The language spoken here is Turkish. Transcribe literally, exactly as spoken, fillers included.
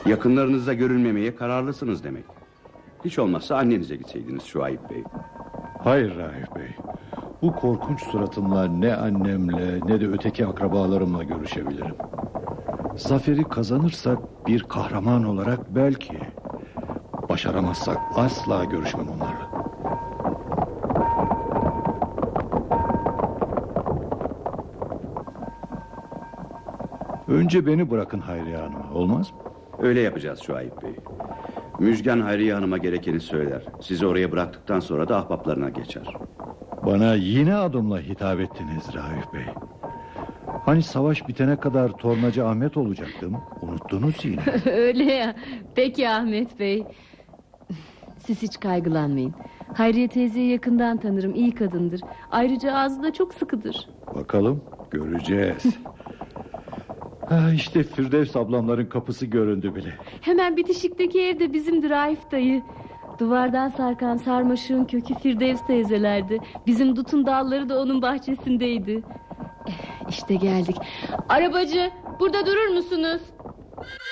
Yakınlarınızla görülmemeye kararlısınız demek. Hiç olmazsa annenize gitseydiniz Şuayb Bey. Hayır Raif Bey. Bu korkunç suratımla ne annemle ne de öteki akrabalarımla görüşebilirim. Zaferi kazanırsak bir kahraman olarak belki. Başaramazsak asla görüşmem onlarla. Önce beni bırakın Hayriye Hanım'a, olmaz mı? Öyle yapacağız Şuayb Bey. Müjgan Hayriye Hanım'a gerekeni söyler. Sizi oraya bıraktıktan sonra da ahbaplarına geçer. Bana yine adımla hitap ettiniz Raif Bey. Hani savaş bitene kadar Tornacı Ahmet olacaktım. Unuttunuz yine. Öyle ya. Peki Ahmet Bey. Siz hiç kaygılanmayın. Hayriye teyzeyi yakından tanırım, iyi kadındır. Ayrıca ağzı da çok sıkıdır. Bakalım, göreceğiz. Ha, işte Firdevs ablamların kapısı göründü bile. Hemen bitişikteki ev de bizimdir Raif dayı. Duvardan sarkan sarmaşığın kökü Firdevs teyzelerdi. Bizim dutun dalları da onun bahçesindeydi. Eh, İşte geldik. Arabacı, burada durur musunuz?